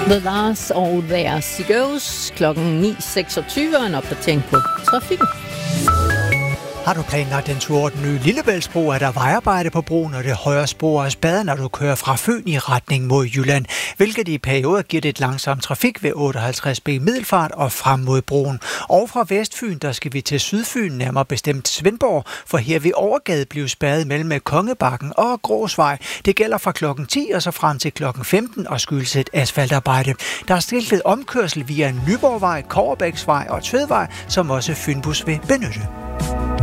The Lars og There She Goes. Klokken 9.26 og en opdatering på trafikken. Har du planlagt en tur over den nye Lillebæltsbro, er der vejarbejde på broen, og det højre spor er spadet, når du kører fra Fyn i retning mod Jylland, hvilket i perioder giver lidt langsom trafik ved 58B middelfart og frem mod broen. Og fra Vestfyn, der skal vi til Sydfyn, nærmere bestemt Svendborg, for her vil Overgade blive spadet mellem Kongebakken og Gråsvej. Det gælder fra klokken 10 og så frem til klokken 15 og skyldes et asfaltarbejde. Der er skiltet omkørsel via Nyborgvej, Kobberbæksvej og Tvedvej, som også Fynbus vil benytte.